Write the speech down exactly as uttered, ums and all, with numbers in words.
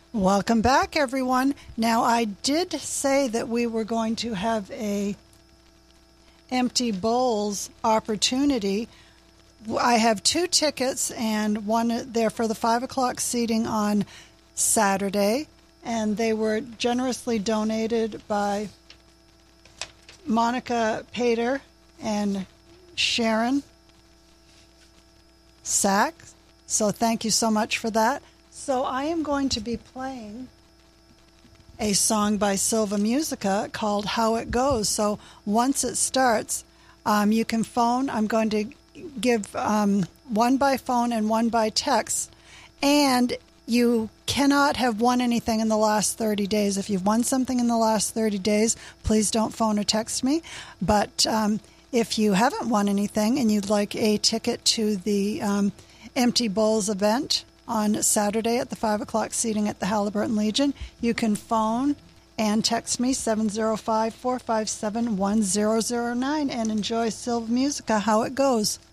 Welcome back, everyone. Now, I did say that we were going to have a empty bowls opportunity. I have two tickets and one there for the five o'clock seating on Saturday, and they were generously donated by Monica Pater and Sharon Sack. So thank you so much for that. So I am going to be playing a song by Silva Musica called How It Goes. So once it starts, um, you can phone. I'm going to give um, one by phone and one by text. And you cannot have won anything in the last thirty days. If you've won something in the last thirty days, please don't phone or text me. But um, if you haven't won anything and you'd like a ticket to the um, Empty Bowls event on Saturday at the five o'clock seating at the Halliburton Legion, you can phone and text me seven zero five, four five seven, one zero zero nine and enjoy Silva Musica, How It Goes.